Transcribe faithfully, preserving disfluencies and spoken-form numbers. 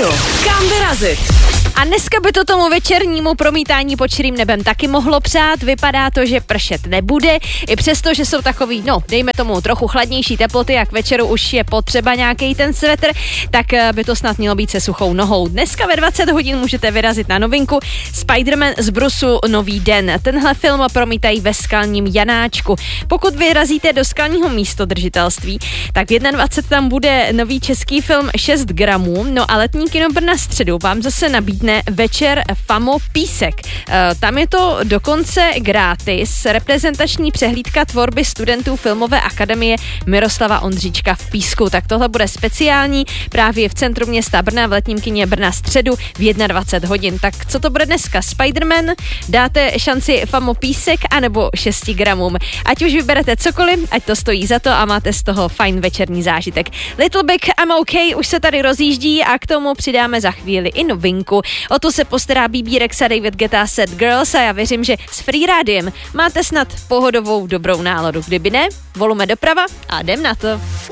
rádiu. Kam vyrazit? A dneska by to tomu večernímu promítání pod širým nebem taky mohlo přát. Vypadá to, že pršet nebude. I přesto, že jsou takový, no, dejme tomu trochu chladnější teploty, jak večeru už je potřeba nějaký ten svetr, tak by to snad mělo být se suchou nohou. Dneska ve dvacet hodin můžete vyrazit na novinku Spider-Man z Brusu Nový den. Tenhle film promítají ve Skalním Janáčku. Pokud vyrazíte do Skalního místodržitelství, tak v dvacet jedna tam bude nový český film šest gramů, no a letní kino Brna středu vám zase nabídne večer Famo Písek. E, tam je to dokonce gratis, reprezentační přehlídka tvorby studentů Filmové akademie Miroslava Ondříčka v Písku. Tak tohle bude speciální právě v centru města Brna v letním kině Brna středu v dvacet jedna hodin. Tak co to bude dneska? Spider-Man? Dáte šanci Famo Písek anebo šest gramům? Ať už vyberete cokoliv, ať to stojí za to a máte z toho fajn večerní zážitek. Little Big I'm OK už se tady rozjíždí a k tomu přidáme za chvíli i novinku. O to se postará B B Rex a David Guetta Sad Girls a já věřím, že s Free Rádiem máte snad pohodovou dobrou náladu. Kdyby ne, volume doprava a jdem na to.